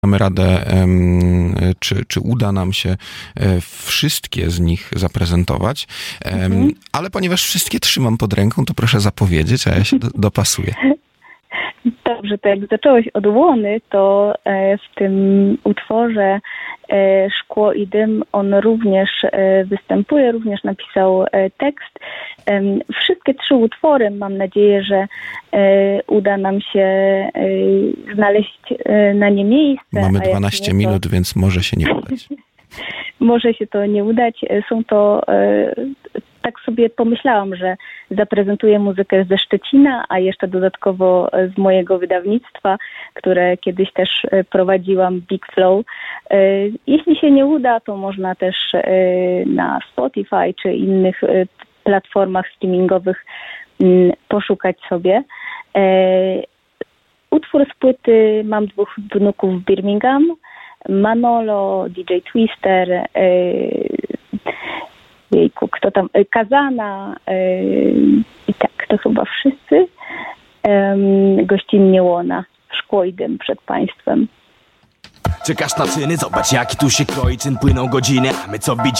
damy radę, czy uda nam się wszystkie z nich zaprezentować. Ale ponieważ wszystkie trzymam pod ręką, to proszę zapowiedzieć, a ja się dopasuję. Dobrze, to jak zacząłeś od Łony, to w tym utworze Szkło i dym on również występuje, również napisał tekst. Wszystkie 3 utwory, mam nadzieję, że uda nam się znaleźć na nie miejsce. Mamy 12 minut, więc może się nie udać. Może się to nie udać. Są to, tak sobie pomyślałam, że zaprezentuję muzykę ze Szczecina, a jeszcze dodatkowo z mojego wydawnictwa, które kiedyś też prowadziłam, Big Flow. Jeśli się nie uda, to można też na Spotify czy innych platformach streamingowych poszukać sobie. Utwór z płyty Mam 2 wnuków w Birmingham, Manolo, DJ Twister, kto tam, Kazana i tak, to chyba wszyscy. Gościnnie Łona, Szkło i dym przed państwem. Czekasz na czyny, zobacz jaki tu się kroi czyn, płyną godziny, a my co widzimy?